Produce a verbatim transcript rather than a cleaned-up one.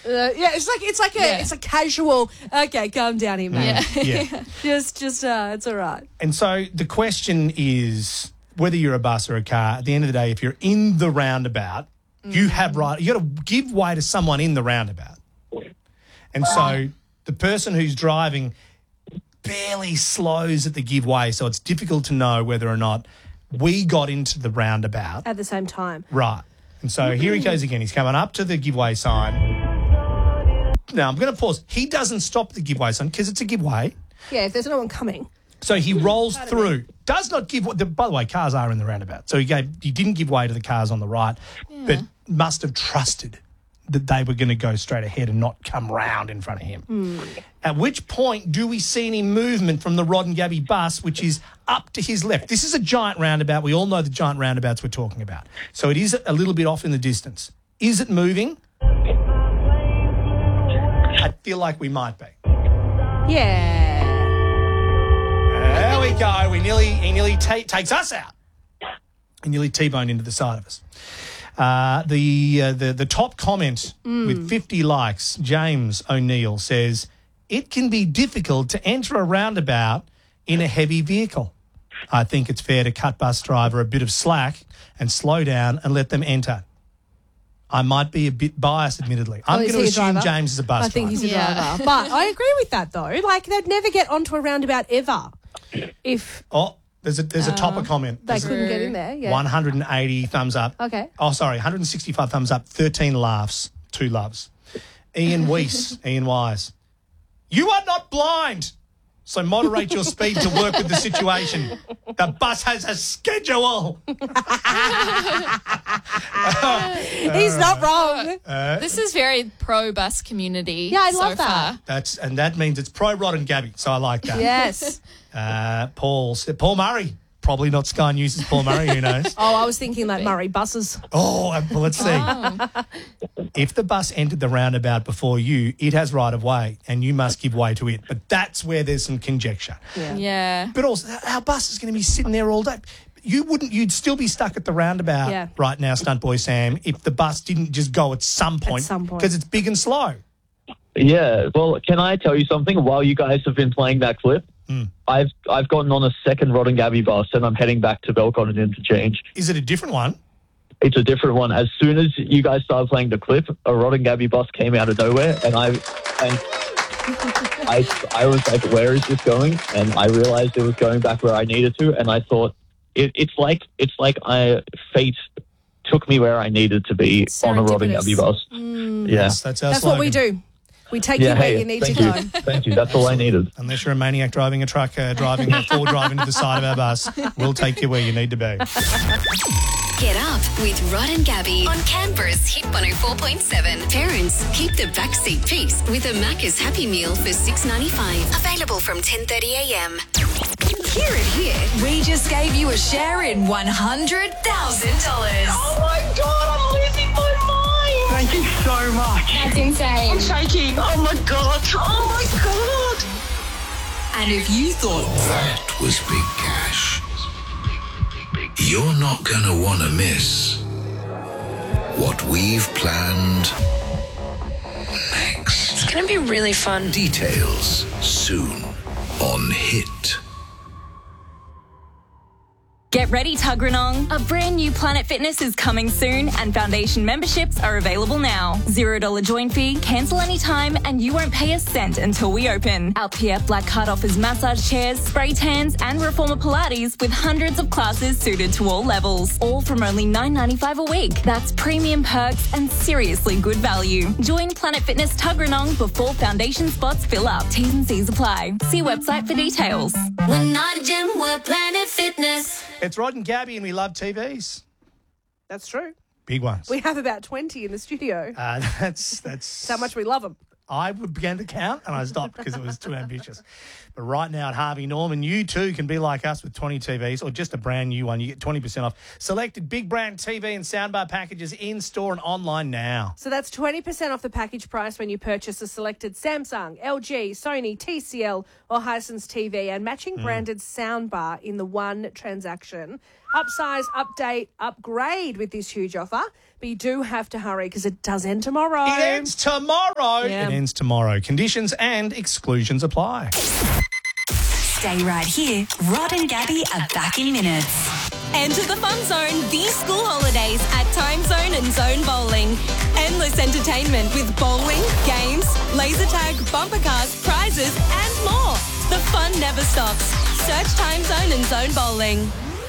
Uh, yeah, it's like it's like a Yeah. it's a casual. Okay, calm down here, mate. Yeah. Yeah. just just uh, it's all right. And so the question is whether you're a bus or a car, at the end of the day, if you're in the roundabout, you have right, you got to give way to someone in the roundabout. And so the person who's driving barely slows at the give way, so it's difficult to know whether or not we got into the roundabout. At the same time. Right. And so here he goes again. He's coming up to the giveaway sign. Now, I'm going to pause. He doesn't stop the giveaway sign because it's a giveaway. Yeah, if there's no one coming. So he rolls through. Does not give. The, by the way, cars are in the roundabout. So he gave. He didn't give way to the cars on the right, but must have trusted that they were going to go straight ahead and not come round in front of him. Mm. At which point do we see any movement from the Rod and Gabby bus, which is up to his left? This is a giant roundabout. We all know the giant roundabouts we're talking about. So it is a little bit off in the distance. Is it moving? I feel like we might be. Yeah. There we go. We nearly, he nearly ta- takes us out. He nearly T-boned into the side of us. Uh, the, uh, the the top comment with fifty likes, James O'Neill says, it can be difficult to enter a roundabout in a heavy vehicle. I think it's fair to cut bus driver a bit of slack and slow down and let them enter. I might be a bit biased, admittedly. I'm Oh, is going to he a assume driver? James is a bus I think driver. he's a Yeah. driver. But I agree with that, though. Like, they'd never get onto a roundabout ever if Oh, there's a, there's a topper comment. they There's couldn't get in there. Yeah. one hundred eighty thumbs up. Okay. Oh, sorry, one hundred sixty-five thumbs up, thirteen laughs, two loves. Ian Weiss, Ian Wise. You are not blind, so moderate your speed to work with the situation. The bus has a schedule. He's not wrong. This is very pro-bus community. Yeah, I so love that. far. That's and that means it's pro Rod and Gabby, so I like that. Yes. Uh, Paul, Paul Murray. Probably not Sky News' Paul Murray, who knows? Oh, I was thinking like Murray buses. Oh, well, let's see. Oh. If the bus entered the roundabout before you, it has right of way and you must give way to it. But that's where there's some conjecture. Yeah. Yeah. But also, our bus is going to be sitting there all day. You wouldn't, you'd still be stuck at the roundabout Yeah. right now, Stunt Boy Sam, if the bus didn't just go at some point. some point. Because it's big and slow. Yeah, well, can I tell you something? While you guys have been playing that clip, Mm. I've I've gotten on a second Rod and Gabby bus and I'm heading back to Belconnen and Interchange. Is it a different one? It's a different one. As soon as you guys started playing the clip, a Rod and Gabby bus came out of nowhere, and I and I I was like, "Where is this going?" And I realized it was going back where I needed to, and I thought it, it's like it's like I fate took me where I needed to be on a Rod and Gabby bus. Mm. Yeah. Yes, that's our That's what we slogan. do. We take Yeah, you where hey, you need thank to you. go. Thank you. That's all I needed. Unless you're a maniac driving a truck, uh, driving a Ford driving to the side of our bus, we'll take you where you need to be. Get up with Rod and Gabby on Canberra's Hit one oh four point seven. Parents, keep the backseat peace with a Macca's Happy Meal for six ninety-five. Available from ten thirty a m. Hear it here. We just gave you a share in one hundred thousand dollars. Oh my God, I'm losing my mind. Thank you so much. That's insane. I'm shaking. Oh my God. Oh my God. And if you thought That was big cash. You're not going to want to miss what we've planned next. It's going to be really fun. Details soon on Hit. Get ready, Tuggeranong. A brand new Planet Fitness is coming soon and foundation memberships are available now. Zero dollar join fee, cancel anytime, and you won't pay a cent until we open. Our P F Black Card offers massage chairs, spray tans, and reformer Pilates with hundreds of classes suited to all levels. All from only nine ninety-five a week. That's premium perks and seriously good value. Join Planet Fitness Tuggeranong before foundation spots fill up. T's and C's apply. See website for details. We're not a gym, we're Planet Fitness. It's Rod and Gabby, and we love T Vs. That's true. Big ones. We have about twenty in the studio. Uh, that's that's That's how much we love them. I began to count and I stopped because it was too ambitious. But right now at Harvey Norman, you too can be like us with twenty T Vs or just a brand new one. You get twenty percent off selected big brand T V and soundbar packages in store and online now. So that's twenty percent off the package price when you purchase a selected Samsung, L G, Sony, T C L or Hisense T V and matching branded soundbar in the one transaction. Upsize, update, upgrade with this huge offer. But you do have to hurry because it does end tomorrow. It ends tomorrow. Yeah. It ends tomorrow. Conditions and exclusions apply. Stay right here. Rod and Gabby are back in minutes. Enter the fun zone these school holidays at Time Zone and Zone Bowling. Endless entertainment with bowling, games, laser tag, bumper cars, prizes and more. The fun never stops. Search Time Zone and Zone Bowling.